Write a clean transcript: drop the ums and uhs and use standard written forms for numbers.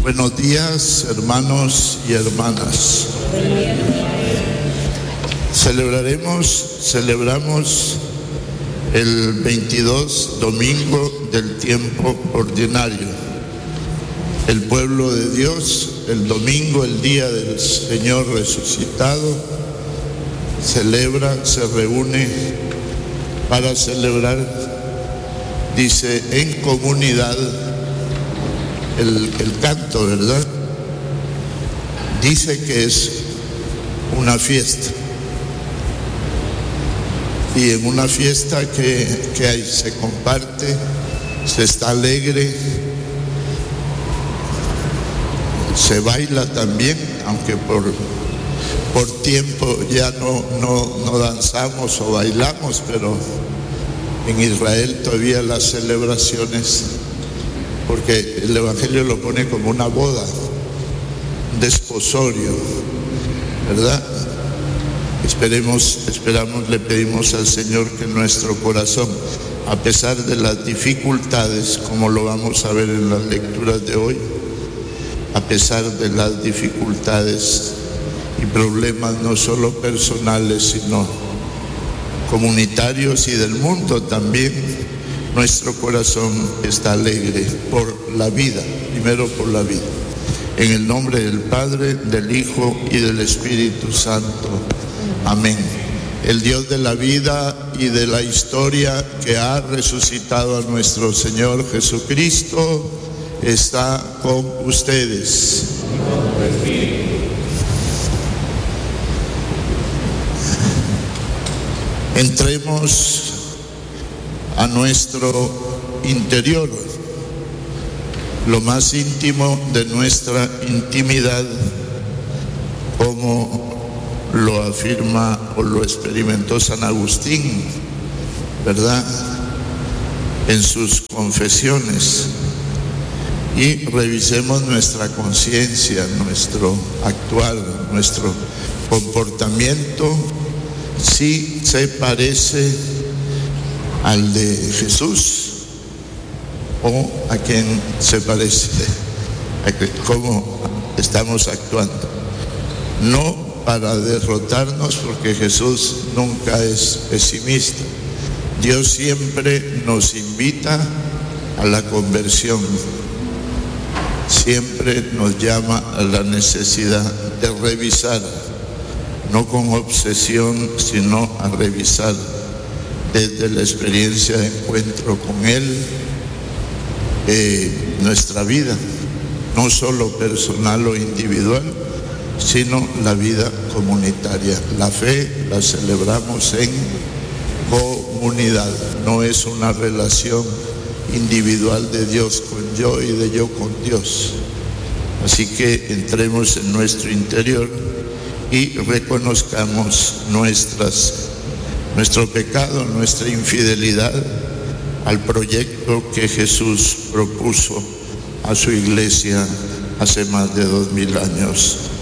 Buenos días, hermanos y hermanas. Celebramos el 22 domingo del tiempo ordinario. El pueblo de Dios, el domingo, el día del Señor resucitado, se reúne para celebrar, dice, en comunidad el canto, ¿verdad? Dice que es una fiesta. Y en una fiesta que hay, se comparte, se está alegre, se baila también, aunque por tiempo ya no danzamos o bailamos, pero en Israel todavía las celebraciones, porque el Evangelio lo pone como una boda, un desposorio, ¿verdad? Esperamos, le pedimos al Señor que nuestro corazón, a pesar de las dificultades, como lo vamos a ver en las lecturas de hoy, a pesar de las dificultades y problemas no solo personales, sino comunitarios y del mundo también, nuestro corazón está alegre por la vida, primero por la vida. En el nombre del Padre, del Hijo y del Espíritu Santo. Amén. El Dios de la vida y de la historia, que ha resucitado a nuestro Señor Jesucristo, está con ustedes. Entremos a nuestro interior, lo más íntimo de nuestra intimidad, como lo afirma o lo experimentó San Agustín, ¿verdad?, en sus confesiones. Y revisemos nuestra conciencia, nuestro actuar, nuestro comportamiento, si se parece al de Jesús o a quién se parece, cómo estamos actuando. No para derrotarnos, porque Jesús nunca es pesimista. Dios siempre nos invita a la conversión, siempre nos llama a la necesidad de revisar, no con obsesión, sino a revisar desde la experiencia de encuentro con Él, nuestra vida, no solo personal o individual, sino la vida comunitaria. La fe la celebramos en comunidad, no es una relación individual de Dios con yo y de yo con Dios. Así que entremos en nuestro interior y reconozcamos nuestro pecado, nuestra infidelidad al proyecto que Jesús propuso a su iglesia hace más de 2000 años.